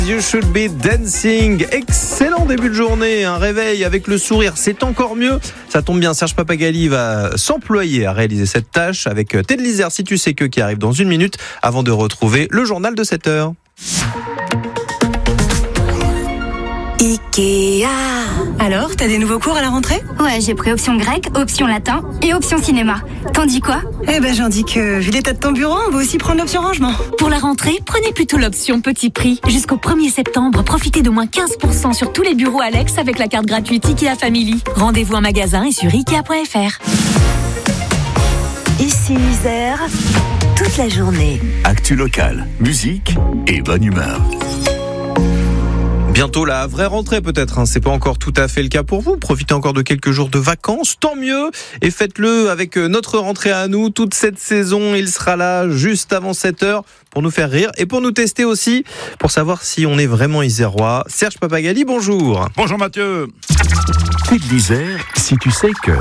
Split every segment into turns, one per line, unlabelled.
You should be dancing. Excellent début de journée, un réveil avec le sourire, c'est encore mieux. Ça tombe bien, Serge Papagali va s'employer à réaliser cette tâche avec Ted Lizère, si tu sais que, qui arrive dans une minute avant de retrouver le journal de 7h.
Ikea. Alors, t'as des nouveaux cours à la rentrée ?
Ouais, j'ai pris option grec, option latin et option cinéma. T'en dis quoi ?
Eh ben, j'en dis que, vu l'état de ton bureau, on va aussi prendre l'option rangement.
Pour la rentrée, prenez plutôt l'option petit prix. Jusqu'au 1er septembre, profitez de moins 15% sur tous les bureaux Alex avec la carte gratuite Ikea Family. Rendez-vous en magasin et sur Ikea.fr.
Ici Isère, toute la journée.
Actu locale, musique et bonne humeur.
Bientôt la vraie rentrée peut-être, c'est pas encore tout à fait le cas pour vous. Profitez encore de quelques jours de vacances, tant mieux. Et faites-le avec notre rentrée à nous. Toute cette saison, il sera là juste avant 7h pour nous faire rire et pour nous tester aussi, pour savoir si on est vraiment isérois. Serge Papagali, bonjour.
Bonjour Mathieu.
Ted Lizère, si tu sais que...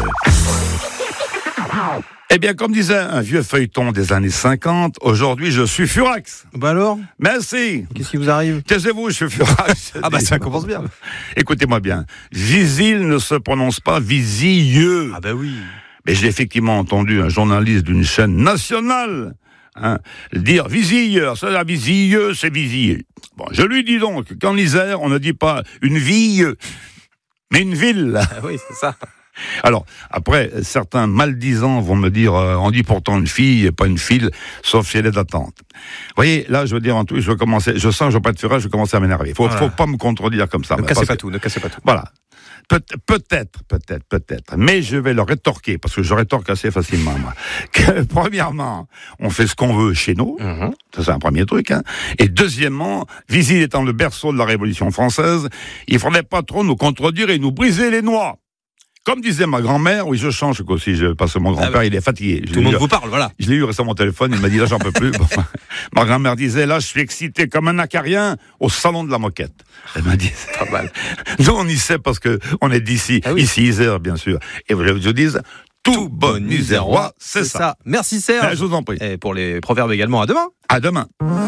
Eh bien, comme disait un vieux feuilleton des années 50, aujourd'hui je suis furax.
Bah alors ?
Merci.
Qu'est-ce qui vous arrive ?
Taisez-vous, je suis furax.
Ah bah ça commence bien.
Écoutez-moi bien. Visil ne se prononce pas visilleux.
Ah bah oui.
Mais j'ai effectivement entendu un journaliste d'une chaîne nationale dire visilleur, c'est la visilleux, c'est visilleux. Bon, je lui dis donc qu'en Isère, on ne dit pas une ville, mais une ville.
Ah oui, c'est ça.
Alors, après, certains maldisants vont me dire on dit pourtant une fille et pas une file, sauf si elle est d'attente. Vous voyez, là, je veux dire en tout, je sens que je vais pas être fureur, je vais commencer à m'énerver. Faut pas me contredire comme ça.
Ne cassez pas tout.
Voilà. Peut-être. Mais je vais le rétorquer, parce que je rétorque assez facilement, moi. Que, premièrement, on fait ce qu'on veut chez nous. Ça, c'est un premier truc, Et deuxièmement, Visil étant le berceau de la Révolution française, il faudrait pas trop nous contredire et nous briser les noix. Comme disait ma grand-mère, oui, je change aussi, parce que mon grand-père, il est fatigué.
Tout le monde vous parle, voilà.
Je l'ai eu récemment au téléphone, il m'a dit, là, j'en peux plus. Bon, ma grand-mère disait, là, je suis excité comme un acarien au salon de la moquette. Elle m'a dit, c'est pas mal. Nous, on y sait parce que on est d'ici, ici, Isère, bien sûr. Et je dis, tout bon Isérois, c'est ça.
Merci Serge.
Je vous en prie.
Et pour les proverbes également, à demain.
À demain.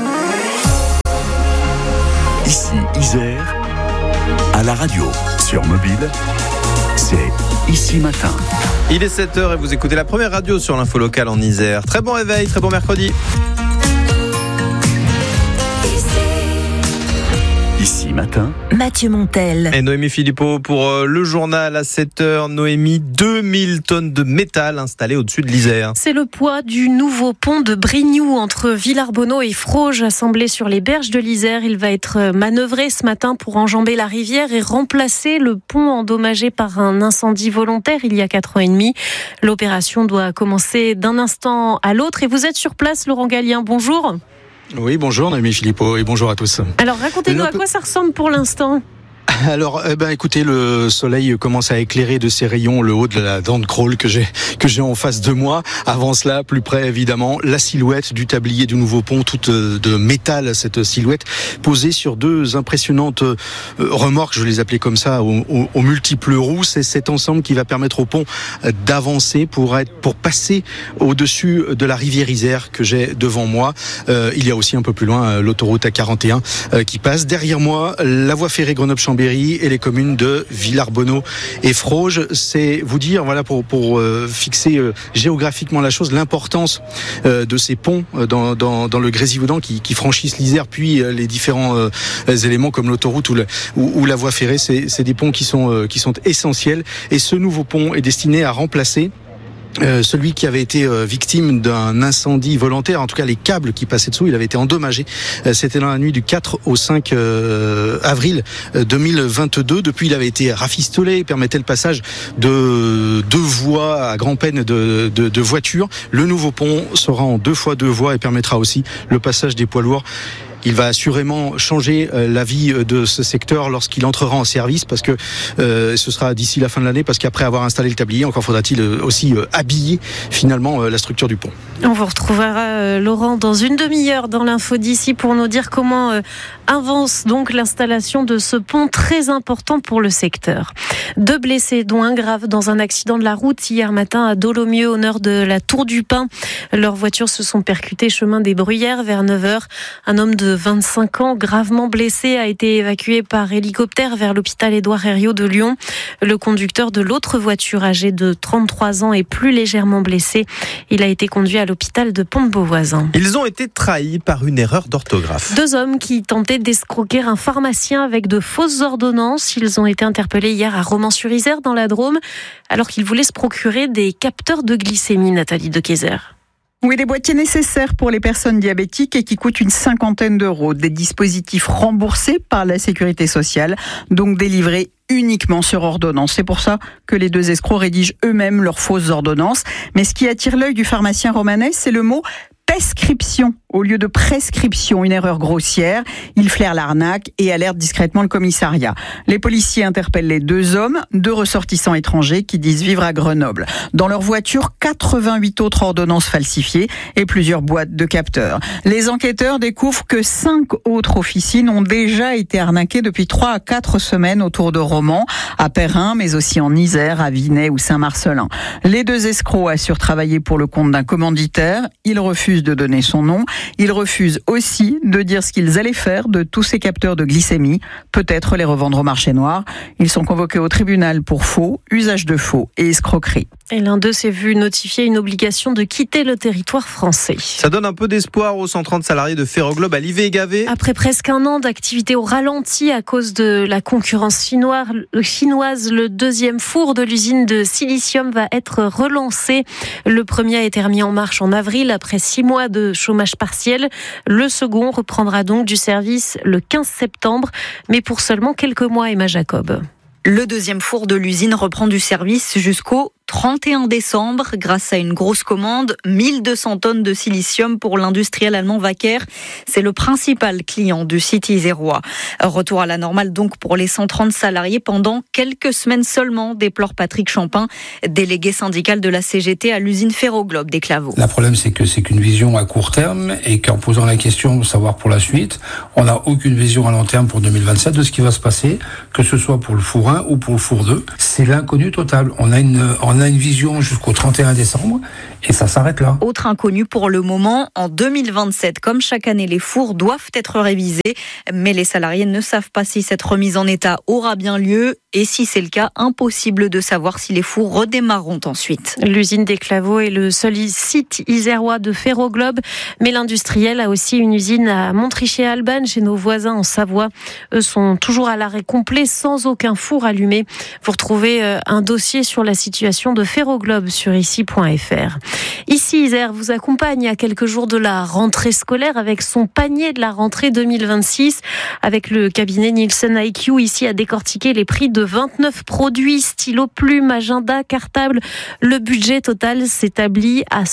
Ici Isère, à la radio, sur mobile, c'est Ici Matin.
Il est 7h et vous écoutez la première radio sur l'info locale en Isère. Très bon réveil, très bon mercredi.
Ici Matin,
Mathieu Montel.
Et Noémie Philippot pour le journal à 7h. Noémie, 2000 tonnes de métal installées au-dessus de l'Isère.
C'est le poids du nouveau pont de Brignoux entre Villarbonneau et Froges assemblé sur les berges de l'Isère. Il va être manœuvré ce matin pour enjamber la rivière et remplacer le pont endommagé par un incendie volontaire il y a 4 ans et demi. L'opération doit commencer d'un instant à l'autre et vous êtes sur place, Laurent Gallien. Bonjour.
Oui, bonjour Noémie Philippot et bonjour à tous.
Alors racontez-nous à quoi ça ressemble pour l'instant.
Alors, écoutez, le soleil commence à éclairer de ses rayons le haut de la dent de crawl que j'ai en face de moi. Avant cela, plus près évidemment, la silhouette du tablier du nouveau pont, toute de métal, cette silhouette posée sur 2 impressionnantes remorques, je les appelais comme ça, aux multiples roues. C'est cet ensemble qui va permettre au pont d'avancer pour passer au-dessus de la rivière Isère que j'ai devant moi. Il y a aussi un peu plus loin l'autoroute A41 qui passe. Derrière moi, la voie ferrée Grenoble-Chambéry et les communes de Villarbonneau et Froges. C'est vous dire, voilà, pour fixer géographiquement la chose, l'importance de ces ponts dans le Grésivaudan qui franchissent l'Isère, puis les différents éléments comme l'autoroute ou la voie ferrée. C'est des ponts qui sont essentiels. Et ce nouveau pont est destiné à remplacer celui qui avait été victime d'un incendie volontaire, en tout cas les câbles qui passaient dessous, il avait été endommagé. C'était dans la nuit du 4 au 5 avril 2022. Depuis, il avait été rafistolé, il permettait le passage de 2 voies à grand-peine de voitures. Le nouveau pont sera en 2 fois 2 voies et permettra aussi le passage des poids lourds. Il va assurément changer la vie de ce secteur lorsqu'il entrera en service, parce que ce sera d'ici la fin de l'année, parce qu'après avoir installé le tablier, encore faudra-t-il aussi habiller finalement la structure du pont.
On vous retrouvera, Laurent, dans une demi-heure dans l'info d'ici pour nous dire comment avance donc l'installation de ce pont très important pour le secteur. 2 blessés, dont un grave dans un accident de la route hier matin à Dolomieu, au nord de la Tour du Pin. Leurs voitures se sont percutées chemin des Bruyères vers 9h. Un homme de 25 ans, gravement blessé, a été évacué par hélicoptère vers l'hôpital Édouard Herriot de Lyon. Le conducteur de l'autre voiture, âgé de 33 ans, est plus légèrement blessé. Il a été conduit à l'hôpital de Pont-de-Beauvoisin.
Ils ont été trahis par une erreur d'orthographe.
2 hommes qui tentaient d'escroquer un pharmacien avec de fausses ordonnances. Ils ont été interpellés hier à Romans-sur-Isère dans la Drôme, alors qu'ils voulaient se procurer des capteurs de glycémie. Nathalie de Kayser.
Oui, des boîtiers nécessaires pour les personnes diabétiques et qui coûtent une 50aine d'euros. Des dispositifs remboursés par la Sécurité sociale, donc délivrés uniquement sur ordonnance. C'est pour ça que les 2 escrocs rédigent eux-mêmes leurs fausses ordonnances. Mais ce qui attire l'œil du pharmacien romanais, c'est le mot prescription au lieu de prescription, une erreur grossière. Il flaire l'arnaque et alerte discrètement le commissariat. Les policiers interpellent les 2 hommes, 2 ressortissants étrangers qui disent vivre à Grenoble. Dans leur voiture, 88 autres ordonnances falsifiées et plusieurs boîtes de capteurs. Les enquêteurs découvrent que 5 autres officines ont déjà été arnaquées depuis 3 à 4 semaines autour de Romans, à Perrin, mais aussi en Isère, à Vinay ou Saint-Marcellin. Les 2 escrocs assurent travailler pour le compte d'un commanditaire. Ils refusent de donner son nom. Ils refusent aussi de dire ce qu'ils allaient faire de tous ces capteurs de glycémie, peut-être les revendre au marché noir. Ils sont convoqués au tribunal pour faux, usage de faux et escroquerie.
Et l'un d'eux s'est vu notifier une obligation de quitter le territoire français.
Ça donne un peu d'espoir aux 130 salariés de Ferroglobe à Livet-et-Gavet.
Après presque un an d'activité au ralenti à cause de la concurrence chinoise, le 2e four de l'usine de silicium va être relancé. Le premier a été remis en marche en avril après 6 mois de chômage partiel. Le second reprendra donc du service le 15 septembre, mais pour seulement quelques mois, Emma Jacob.
Le 2e four de l'usine reprend du service jusqu'au 31 décembre grâce à une grosse commande, 1200 tonnes de silicium pour l'industriel allemand Wacker. C'est le principal client du site isérois. Retour à la normale donc pour les 130 salariés pendant quelques semaines seulement, déplore Patrick Champin, délégué syndical de la CGT à l'usine Ferroglobe des Claveaux.
Le problème c'est qu'une vision à court terme et qu'en posant la question de savoir pour la suite, on n'a aucune vision à long terme pour 2027 de ce qui va se passer, que ce soit pour le four 1 ou pour le four 2. C'est l'inconnu total. On a une vision jusqu'au 31 décembre et ça s'arrête là.
Autre inconnu pour le moment, en 2027, comme chaque année, les fours doivent être révisés, mais les salariés ne savent pas si cette remise en état aura bien lieu et si c'est le cas, impossible de savoir si les fours redémarreront ensuite.
L'usine des Claveaux est le seul site isérois de Ferroglobe, mais l'industriel a aussi une usine à Montrichet-Albanne, chez nos voisins en Savoie. Eux sont toujours à l'arrêt complet, sans aucun four allumé. Vous retrouvez un dossier sur la situation de Ferroglobe sur ici.fr. Ici, Isère vous accompagne à quelques jours de la rentrée scolaire avec son panier de la rentrée 2026. Avec le cabinet Nielsen IQ, ici à décortiquer les prix de 29 produits, stylo, plume, agenda, cartable. Le budget total s'établit à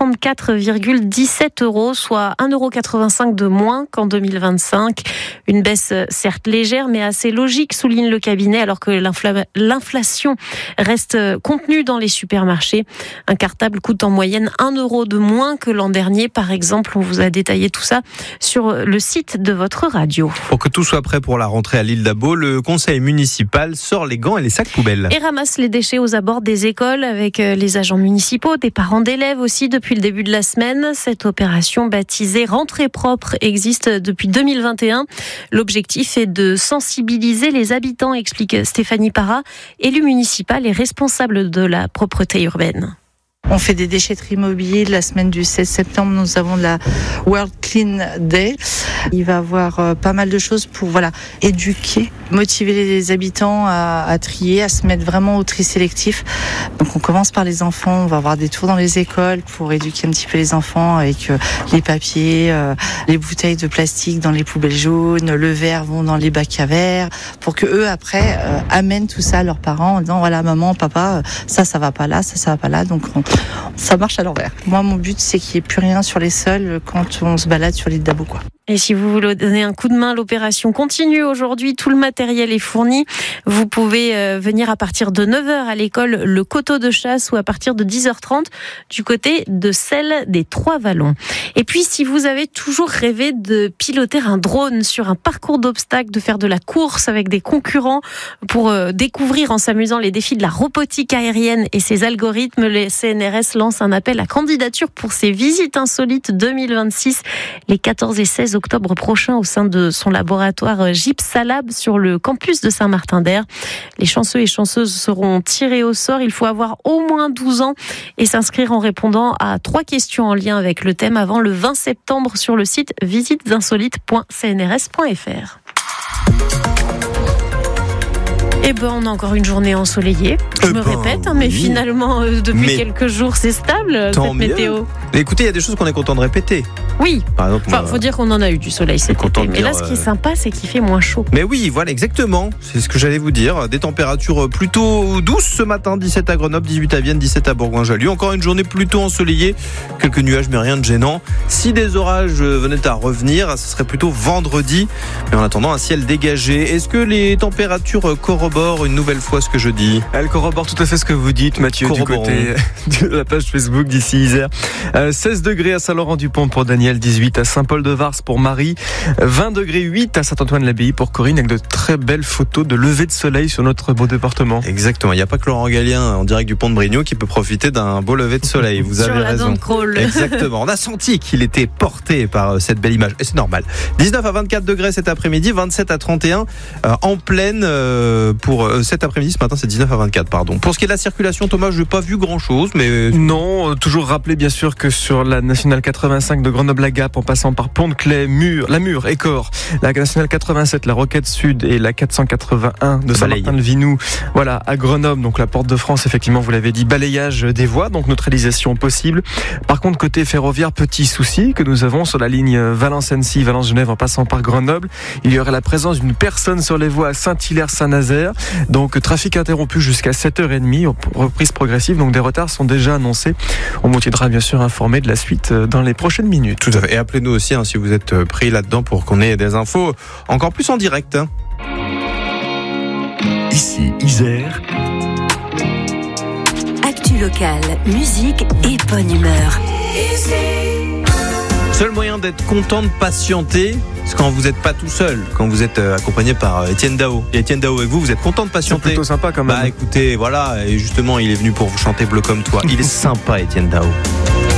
134,17 €, soit 1,85 € de moins qu'en 2025. Une baisse certes légère, mais assez logique, souligne le cabinet, alors que l'inflation reste contenue dans les supermarchés. Un cartable coûte en moyenne 1 € de moins que l'an dernier, par exemple. On vous a détaillé tout ça sur le site de votre radio.
Pour que tout soit prêt pour la rentrée à l'île d'Abo, le conseil municipal sort les gants et les sacs poubelles.
Et ramasse les déchets aux abords des écoles avec les agents municipaux, des parents d'élèves aussi depuis le début de la semaine. Cette opération baptisée Rentrée propre existe depuis 2021. L'objectif est de sensibiliser les habitants, explique Stéphanie Parra, élue municipale et responsable de la propreté urbaine.
On fait des déchetteries mobiles. La semaine du 16 septembre, nous avons la World Clean Day. Il va y avoir pas mal de choses pour éduquer, motiver les habitants à trier, à se mettre vraiment au tri sélectif. Donc on commence par les enfants, on va avoir des tours dans les écoles pour éduquer un petit peu les enfants avec les papiers, les bouteilles de plastique dans les poubelles jaunes, le verre vont dans les bacs à verre, pour que eux après amènent tout ça à leurs parents en disant voilà maman, papa, ça va pas là, ça va pas là. Donc ça marche à l'envers. Moi mon but c'est qu'il n'y ait plus rien sur les sols quand on se balade sur l'île d'Abo, quoi.
Et si vous voulez donner un coup de main, l'opération continue aujourd'hui. Tout le matériel est fourni. Vous pouvez venir à partir de 9h à l'école Le Coteau de Chasse ou à partir de 10h30 du côté de celle des Trois Vallons. Et puis, si vous avez toujours rêvé de piloter un drone sur un parcours d'obstacles, de faire de la course avec des concurrents pour découvrir en s'amusant les défis de la robotique aérienne et ses algorithmes, les CNR CNRS lance un appel à candidature pour ses visites insolites 2026 les 14 et 16 octobre prochains au sein de son laboratoire Gypsalab sur le campus de Saint-Martin-d'Air. Les chanceux et chanceuses seront tirés au sort. Il faut avoir au moins 12 ans et s'inscrire en répondant à 3 questions en lien avec le thème avant le 20 septembre sur le site visitesinsolites.cnrs.fr. Eh ben, on a encore une journée ensoleillée. Je me répète, mais finalement, depuis quelques jours, c'est stable, cette météo.
Mais écoutez, il y a des choses qu'on est content de répéter.
Oui.
Par exemple,
faut dire qu'on en a eu du soleil cet été. Mais là, ce qui est sympa, c'est qu'il fait moins chaud.
Mais oui, voilà, exactement. C'est ce que j'allais vous dire. Des températures plutôt douces ce matin. 17 à Grenoble, 18 à Vienne, 17 à Bourgoin-Jallieu. Encore une journée plutôt ensoleillée. Quelques nuages, mais rien de gênant. Si des orages venaient à revenir, ce serait plutôt vendredi. Mais en attendant, un ciel dégagé. Est-ce que les températures corroborent une nouvelle fois ce que je dis?
Elle corrobore tout à fait ce que vous dites, Mathieu, du côté de la page Facebook d'ici Isère. 16 degrés à Saint-Laurent-du-Pont pour Daniel, 18 à Saint-Paul-de-Vars pour Marie, 20 degrés 8 à Saint-Antoine-l'Abbaye pour Corinne, avec de très belles photos de lever de soleil sur notre beau département.
Exactement, il n'y a pas que Laurent Gallien en direct du pont de Brignoud qui peut profiter d'un beau lever de soleil. Vous avez raison. Exactement, on a senti qu'il était porté par cette belle image et c'est normal. 19 à 24 degrés cet après-midi, 27 à 31 en pleine pour cet après-midi. Ce matin c'est 19 à 24, pardon. Pour ce qui est de la circulation, Thomas, je n'ai pas vu grand-chose, mais...
Non, toujours rappeler bien sûr que sur la nationale 85 de Grenoble-la-Gap en passant par Pont-de-Clay, La Mure, Écort, la nationale 87, la Roquette Sud et la 481 de Saint-Martin-le-Vinou, voilà, à Grenoble, donc la Porte de France, effectivement, vous l'avez dit, balayage des voies, donc neutralisation possible. Par contre, côté ferroviaire, petit souci que nous avons sur la ligne Valence-Annecy, Valence-Genève en passant par Grenoble. Il y aurait la présence d'une personne sur les voies à Saint-Hilaire-Saint-Nazaire, donc trafic interrompu jusqu'à 7h30, reprise progressive, donc des retards sont déjà annoncés. On vous tiendra bien sûr informé de la suite dans les prochaines minutes.
Tout à fait. Et appelez-nous aussi si vous êtes pris là-dedans pour qu'on ait des infos encore plus en direct.
Ici Isère.
Actu locale, musique et bonne humeur.
Seul moyen d'être content de patienter, c'est quand vous n'êtes pas tout seul, quand vous êtes accompagné par Étienne Dao. Et Étienne Dao avec vous êtes content de patienter.
C'est plutôt sympa quand même.
Bah écoutez, voilà, et justement il est venu pour vous chanter Bleu comme toi. Il est sympa, Étienne Dao.